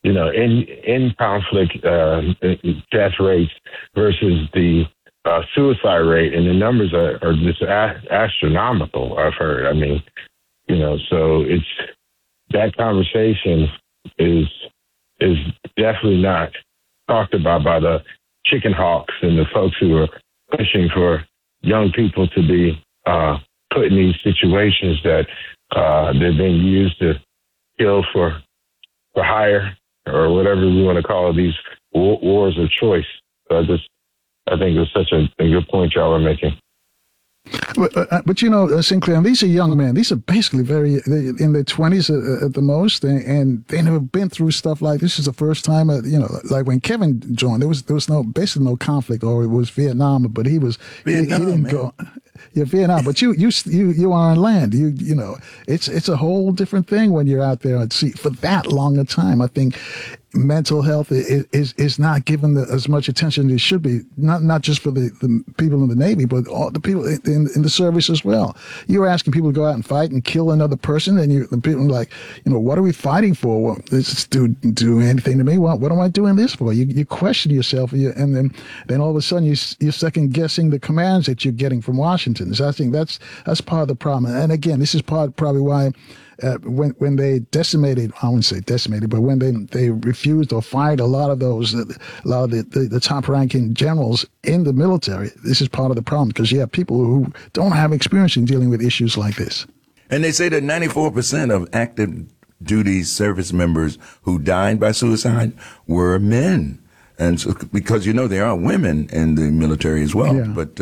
in conflict death rates versus the suicide rate, and the numbers are just astronomical. I've heard. I mean, so it's that conversation is definitely not talked about by the chicken hawks and the folks who are pushing for young people to be put in these situations that they're being used to kill for hire, or whatever we want to call these wars of choice. So I think it's such a good point y'all are making. But Sinclair, and these are young men. These are basically in their 20s at the most, and they never been through stuff like this. Is the first time, like when Kevin joined, there was basically no conflict, or it was Vietnam, but he didn't go. Yeah, Vietnam. But you are on land. It's a whole different thing when you're out there at sea for that long a time. I think mental health is not given as much attention as it should be, not just for the people in the Navy, but all the people in the service as well. You're asking people to go out and fight and kill another person, and the people are like, what are we fighting for? Well, this do anything to me? Well, what am I doing this for? You question yourself, and then all of a sudden you're second guessing the commands that you're getting from Washington. So I think that's part of the problem. And again, this is probably why when they decimated, I wouldn't say decimated, but when they refused or fired a lot of the top-ranking generals in the military, this is part of the problem, because you have people who don't have experience in dealing with issues like this. And they say that 94% of active duty service members who died by suicide were men. And so, because, there are women in the military as well, but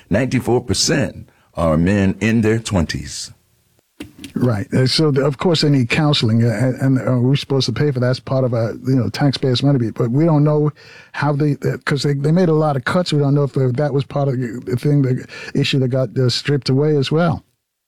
94% are men in their 20s. Right. So, of course, they need counseling, and we're supposed to pay for that as part of our, taxpayers' money. But we don't know how because they made a lot of cuts. We don't know if that was part of the issue that got stripped away as well.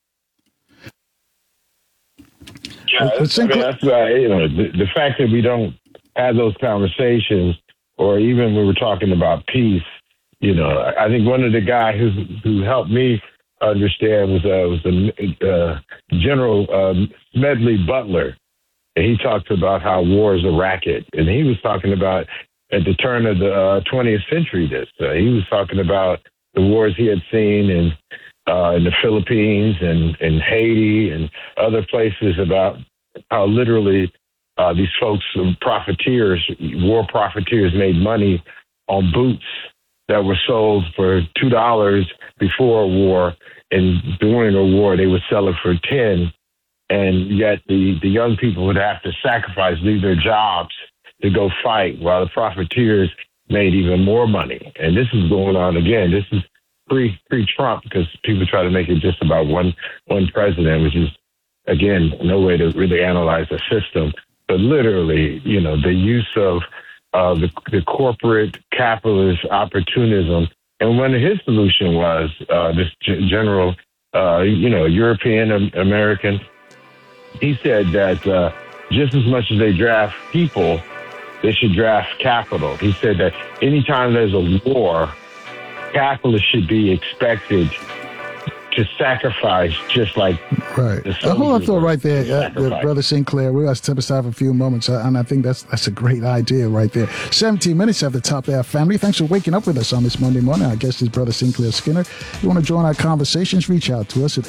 Yeah, that's the fact that we don't have those conversations, or even when we're talking about peace. I think one of the guys who helped me understand was the General Smedley Butler. And he talked about how war is a racket. And he was talking about at the turn of the 20th century, he was talking about the wars he had seen in the Philippines and Haiti and other places, about how literally these folks, war profiteers, made money on boots that were sold for $2 before a war, and during a war they would sell it for 10, and yet the young people would have to sacrifice, leave their jobs to go fight, while the profiteers made even more money. And this is going on again. This is pre-Trump, because people try to make it just about one president, which is, again, no way to really analyze the system. But literally, the use of the corporate capitalist opportunism. And one of his solution was this general, European American. He said that just as much as they draft people, they should draft capital. He said that anytime there's a war, capitalists should be expected to sacrifice, just like right. Hold on, thought right there, Brother Sinclair. We got to step aside for a few moments, and I think that's a great idea right there. 17 minutes at the top of our family. Thanks for waking up with us on this Monday morning. Our guest is Brother Sinclair Skinner. If you want to join our conversations, reach out to us at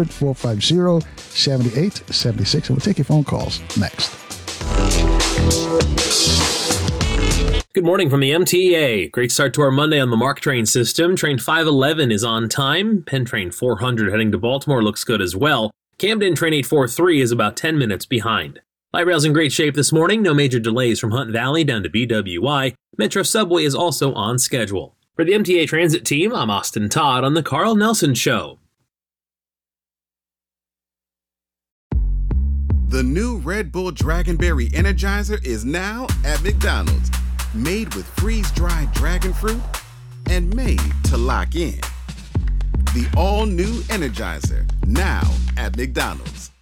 800-450-7876, and we'll take your phone calls next. Good morning from the MTA. Great start to our Monday on the MARC train system. Train 511 is on time. Penn Train 400 heading to Baltimore looks good as well. Camden Train 843 is about 10 minutes behind. Light rail's in great shape this morning. No major delays from Hunt Valley down to BWI. Metro Subway is also on schedule. For the MTA Transit team, I'm Austin Todd on the Carl Nelson Show. The new Red Bull Dragonberry Energizer is now at McDonald's. Made with freeze-dried dragon fruit and made to lock in. The all-new Energizer, now at McDonald's.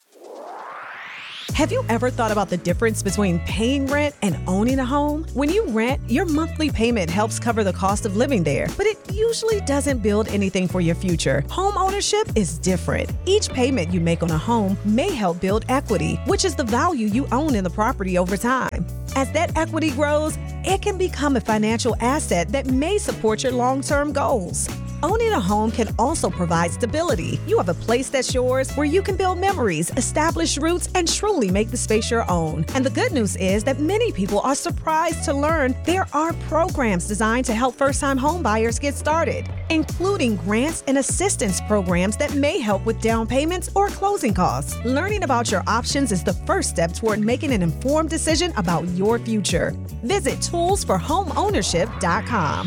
Have you ever thought about the difference between paying rent and owning a home? When you rent, your monthly payment helps cover the cost of living there, but it usually doesn't build anything for your future. Home ownership is different. Each payment you make on a home may help build equity, which is the value you own in the property over time. As that equity grows, it can become a financial asset that may support your long-term goals. Owning a home can also provide stability. You have a place that's yours where you can build memories, establish roots, and truly make the space your own. And the good news is that many people are surprised to learn there are programs designed to help first-time home buyers get started, including grants and assistance programs that may help with down payments or closing costs. Learning about your options is the first step toward making an informed decision about your future. Visit toolsforhomeownership.com.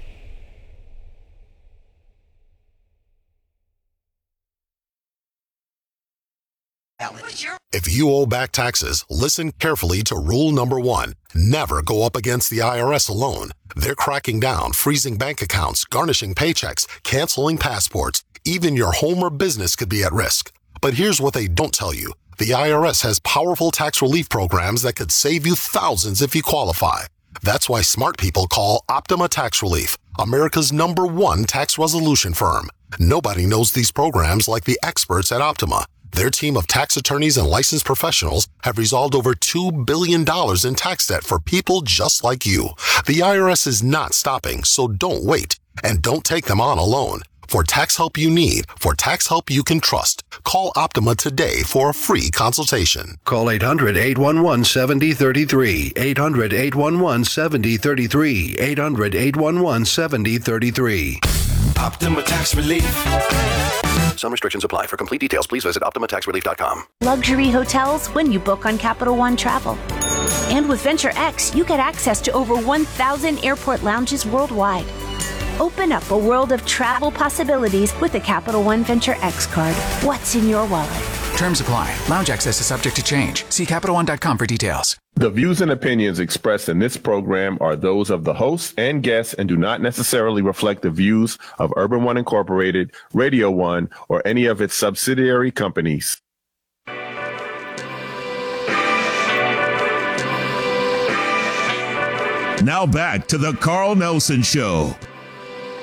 If you owe back taxes, listen carefully to rule number 1. Never go up against the IRS alone. They're cracking down, freezing bank accounts, garnishing paychecks, canceling passports. Even your home or business could be at risk. But here's what they don't tell you. The IRS has powerful tax relief programs that could save you thousands if you qualify. That's why smart people call Optima Tax Relief, America's #1 tax resolution firm. Nobody knows these programs like the experts at Optima. Their team of tax attorneys and licensed professionals have resolved over $2 billion in tax debt for people just like you. The IRS is not stopping, so don't wait. And don't take them on alone. For tax help you need, for tax help you can trust, call Optima today for a free consultation. Call 800-811-7033. 800-811-7033. 800-811-7033. Optima Tax Relief. Some restrictions apply. For complete details, please visit OptimaTaxRelief.com. Luxury hotels when you book on Capital One Travel. And with Venture X, you get access to over 1,000 airport lounges worldwide. Open up a world of travel possibilities with the Capital One Venture X card. What's in your wallet? Terms apply. Lounge access is subject to change. See CapitalOne.com for details. The views and opinions expressed in this program are those of the hosts and guests and do not necessarily reflect the views of Urban One Incorporated, Radio One, or any of its subsidiary companies. Now back to the Carl Nelson Show